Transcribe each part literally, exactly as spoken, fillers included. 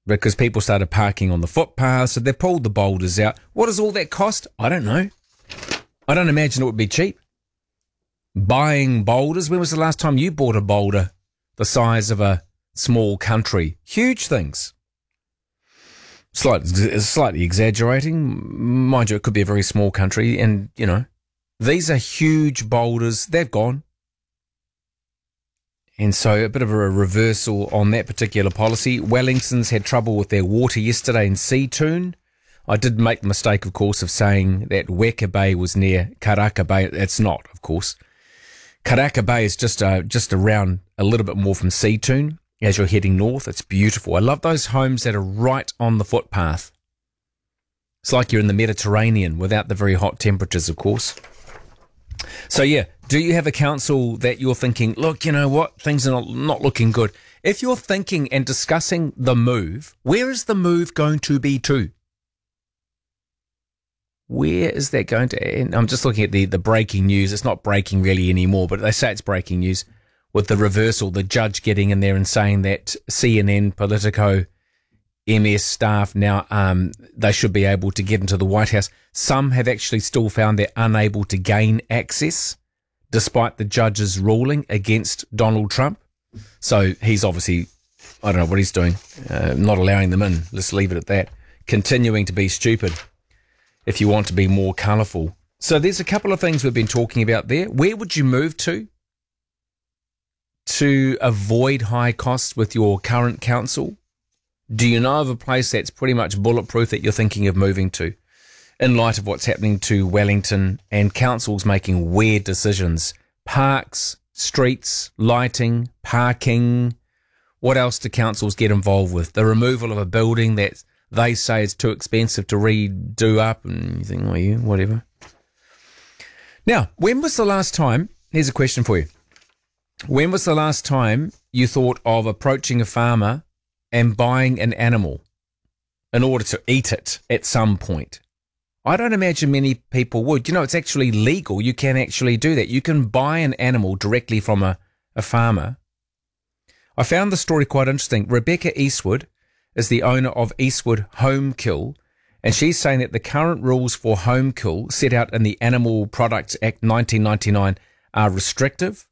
because people started parking on the footpaths, so they pulled the boulders out. What does all that cost? I don't know. I don't imagine it would be cheap. Buying boulders, when was the last time you bought a boulder the size of a small country? Huge things. Slightly, slightly exaggerating. Mind you, it could be a very small country, and, you know, these are huge boulders. They've gone. And so a bit of a reversal on that particular policy. Wellingtons had trouble with their water yesterday in Seatoon. I did make the mistake, of course, of saying that Weka Bay was near Karaka Bay. It's not, of course. Karaka Bay is just uh, just around a little bit more from Seatoon as you're heading north. It's beautiful. I love those homes that are right on the footpath. It's like you're in the Mediterranean without the very hot temperatures, of course. So, yeah, do you have a council that you're thinking, look, you know what, things are not, not looking good? If you're thinking and discussing the move, where is the move going to be to? Where is that going to end? I'm just looking at the, the breaking news. It's not breaking really anymore, but they say it's breaking news with the reversal, the judge getting in there and saying that C N N, Politico, M S staff now, um, they should be able to get into the White House. Some have actually still found they're unable to gain access despite the judge's ruling against Donald Trump. So he's obviously, I don't know what he's doing, uh, not allowing them in. Let's leave it at that. Continuing to be stupid if you want to be more colourful. So there's a couple of things we've been talking about there. Where would you move to to avoid high costs with your current council? Do you know of a place that's pretty much bulletproof that you're thinking of moving to in light of what's happening to Wellington and councils making weird decisions? Parks, streets, lighting, parking. What else do councils get involved with? The removal of a building that they say is too expensive to redo up, and you think, well, you, whatever. Now, when was the last time, here's a question for you. When was the last time you thought of approaching a farmer and buying an animal in order to eat it at some point? I don't imagine many people would. You know, it's actually legal. You can actually do that. You can buy an animal directly from a, a farmer. I found the story quite interesting. Rebecca Eastwood is the owner of Eastwood Home Kill, and she's saying that the current rules for home kill set out in the Animal Products Act nineteen ninety-nine are restrictive.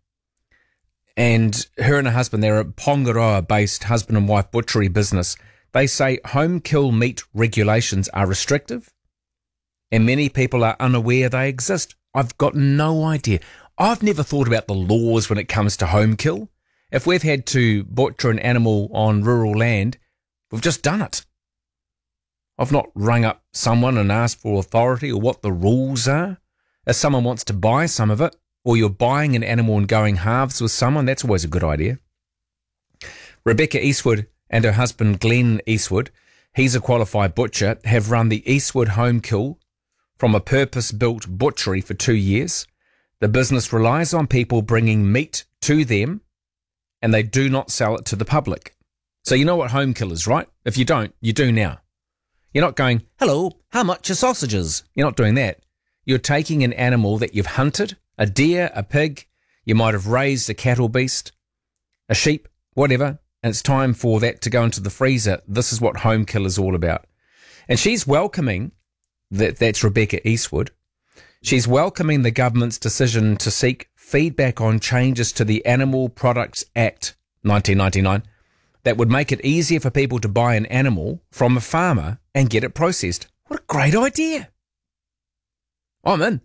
And her and her husband, they're a Pongaroa-based husband and wife butchery business. They say home kill meat regulations are restrictive, and many people are unaware they exist. I've got no idea. I've never thought about the laws when it comes to home kill. If we've had to butcher an animal on rural land, we've just done it. I've not rung up someone and asked for authority or what the rules are. If someone wants to buy some of it, or you're buying an animal and going halves with someone, that's always a good idea. Rebecca Eastwood and her husband Glenn Eastwood, he's a qualified butcher, have run the Eastwood Home Kill from a purpose-built butchery for two years. The business relies on people bringing meat to them, and they do not sell it to the public. So you know what home kill is, right? If you don't, you do now. You're not going, hello, how much are sausages? You're not doing that. You're taking an animal that you've hunted, a deer, a pig, you might have raised a cattle beast, a sheep, whatever, and it's time for that to go into the freezer. This is what home kill is all about. And she's welcoming, that that's Rebecca Eastwood, she's welcoming the government's decision to seek feedback on changes to the Animal Products Act nineteen ninety-nine that would make it easier for people to buy an animal from a farmer and get it processed. What a great idea. I'm in.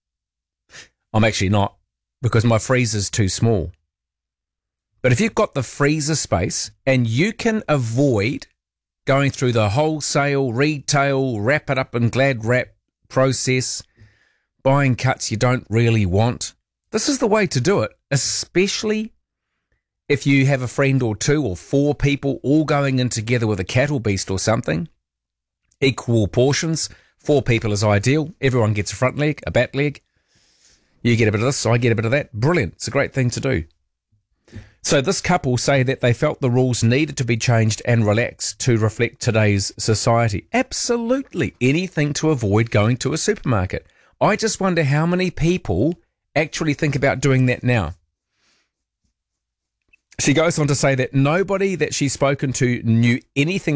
I'm actually not, because my freezer's too small. But if you've got the freezer space and you can avoid going through the wholesale, retail, wrap it up in Glad Wrap process, buying cuts you don't really want, this is the way to do it, especially if you have a friend or two or four people all going in together with a cattle beast or something. Equal portions. Four people is ideal. Everyone gets a front leg, a back leg. You get a bit of this, I get a bit of that. Brilliant. It's a great thing to do. So this couple say that they felt the rules needed to be changed and relaxed to reflect today's society. Absolutely. Anything to avoid going to a supermarket. I just wonder how many people actually think about doing that now. She goes on to say that nobody that she's spoken to knew anything